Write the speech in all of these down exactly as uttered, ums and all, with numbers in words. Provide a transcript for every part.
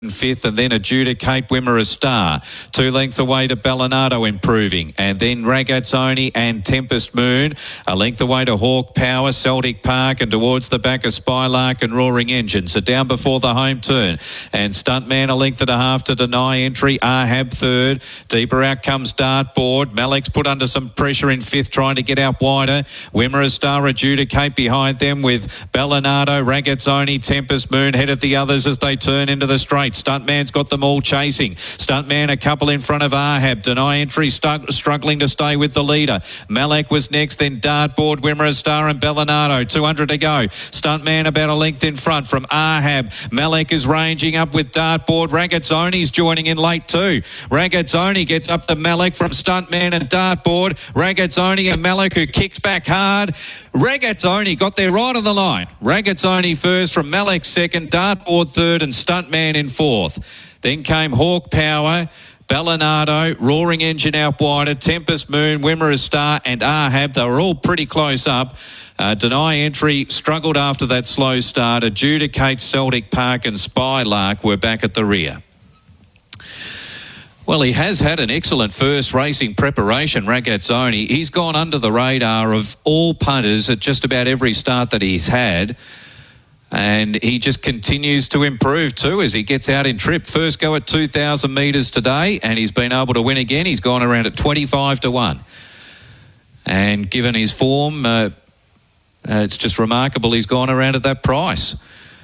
fifth, and then Adjudicate Wimmera Star. Two lengths away to Bellinardo improving, and then Ragazzoni and Tempest Moon. A length away to Hawk Power, Celtic Park, and towards the back of Spylark and Roaring Engine. So down before the home turn. And Stuntman a length and a half to deny entry. Ahab third. Deeper out comes Dartboard. Malik's put under some pressure in fifth, trying to get out wider. Wimmera Star, Adjudicate behind them with Bellinardo, Ragazzoni, Tempest Moon head of the others as they turn into the straight. Stuntman's got them all chasing. Stuntman a couple in front of Ahab. Deny entry stu- struggling to stay with the leader. Malek was next, then Dartboard, Wimmera Star and Bellinardo. two hundred to go. Stuntman about a length in front from Ahab. Malek is ranging up with Dartboard. Ragazzoni's joining in late too. Ragazzoni gets up to Malek from Stuntman and Dartboard. Ragazzoni and Malek, who kicks back hard. Ragazzoni got there right on the line. Ragazzoni first from Malek second, Dartboard third and Stuntman in fourth. Then came Hawk Power, Bellinardo, Roaring Engine out wider, Tempest Moon, Wimmera Star and Ahab. They were all pretty close up. Uh, Deny Entry struggled after that slow start. Adjudicate, Celtic Park and Spylark were back at the rear. Well, he has had an excellent first racing preparation, Ragazzoni. He's gone under the radar of all punters at just about every start that he's had. And he just continues to improve too as he gets out in trip. First go at two thousand metres today, and he's been able to win again. He's gone around at twenty-five to one. And given his form, uh, uh, it's just remarkable he's gone around at that price.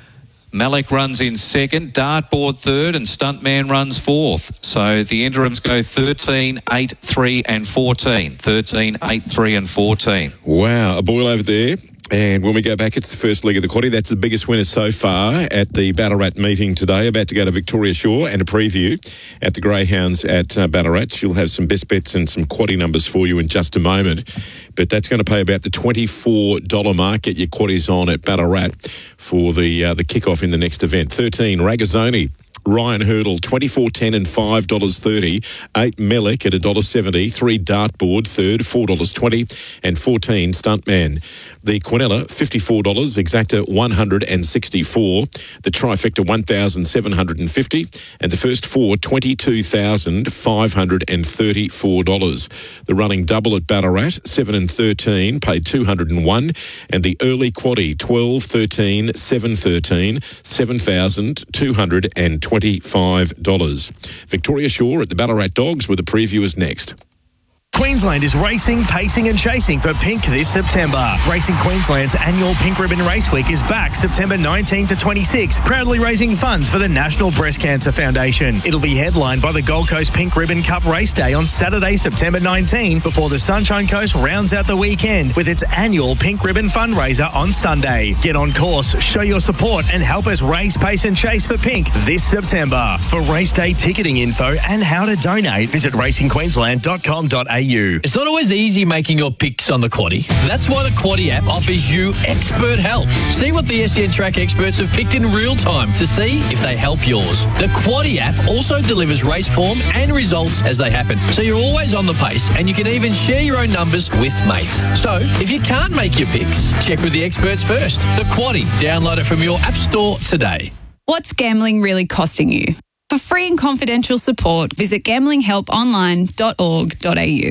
Malek runs in second, Dartboard third, and Stuntman runs fourth. So the interims go thirteen, eight, three and fourteen. thirteen, eight, three and fourteen. Wow, a boil over there. And when we go back, it's the first leg of the quaddie. That's the biggest winner so far at the Ballarat meeting today. About to go to Victoria Shore and a preview at the Greyhounds at uh, Ballarat. She'll have some best bets and some quaddie numbers for you in just a moment. But that's going to pay about the twenty-four dollars mark. Get your quaddies on at Ballarat for the uh, the kickoff in the next event. thirteen, Ragazzoni. Ryan Hurdle, twenty-four ten and five dollars thirty. eight, Melek at one dollar seventy. three, Dartboard, third, four dollars twenty. And fourteen, Stuntman. The Quinella, fifty-four dollars. Exacta, one hundred sixty-four dollars. The Trifecta, one thousand seven hundred fifty dollars. And the first four, twenty-two thousand five hundred thirty-four dollars. The running double at Ballarat, seven and thirteen, paid two hundred one dollars. And the early quaddie, twelve, thirteen, seven, thirteen, seven thousand two hundred twenty-five dollars. Victoria Shore at the Ballarat Dogs, where the preview is next. Queensland is racing, pacing and chasing for Pink this September. Racing Queensland's annual Pink Ribbon Race Week is back September nineteenth to twenty-sixth, proudly raising funds for the National Breast Cancer Foundation. It'll be headlined by the Gold Coast Pink Ribbon Cup Race Day on Saturday, September nineteenth, before the Sunshine Coast rounds out the weekend with its annual Pink Ribbon fundraiser on Sunday. Get on course, show your support and help us race, pace and chase for Pink this September. For race day ticketing info and how to donate, visit racing queensland dot com dot a u. It's not always easy making your picks on the quaddie. That's why the Quaddie app offers you expert help. See what the S E N Track experts have picked in real time to see if they help yours. The Quaddie app also delivers race form and results as they happen, so you're always on the pace and you can even share your own numbers with mates. So if you can't make your picks, check with the experts first. The Quaddie. Download it from your app store today. What's gambling really costing you? For free and confidential support, visit gambling help online dot org dot a u.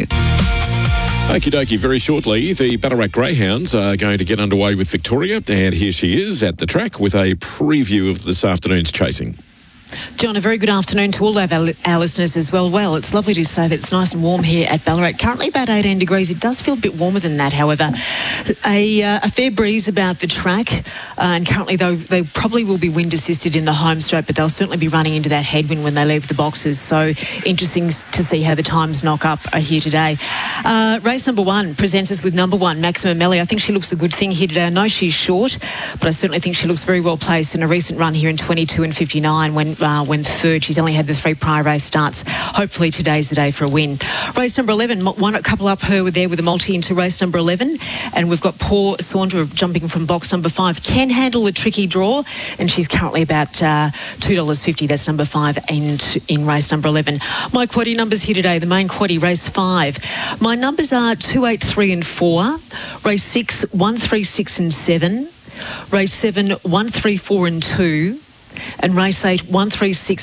Okie dokie, very shortly, the Ballarat Greyhounds are going to get underway with Victoria, and here she is at the track with a preview of this afternoon's chasing. John, a very good afternoon to all of our, our listeners as well. Well, it's lovely to say that it's nice and warm here at Ballarat. Currently about eighteen degrees. It does feel a bit warmer than that, however. A, uh, a fair breeze about the track. Uh, and currently, though, they probably will be wind assisted in the home straight, but they'll certainly be running into that headwind when they leave the boxes. So interesting to see how the times knock up are here today. Uh, race number one presents us with number one, Maxima Melli. I think she looks a good thing here today. I know she's short, but I certainly think she looks very well placed in a recent run here in twenty-two and fifty-nine when Uh, went third. She's only had the three prior race starts. Hopefully today's the day for a win. Race number eleven, one a couple up her there with a multi into race number eleven, and we've got Paul Saundra jumping from box number five. Can handle a tricky draw, and she's currently about uh, two dollars fifty. That's number five in, in race number eleven. My quaddie numbers here today, the main quaddie, race five. My numbers are two, eight, three and four. Race six, one, three, six and seven. Race seven, one, three, four and two. And race eight, one, three, six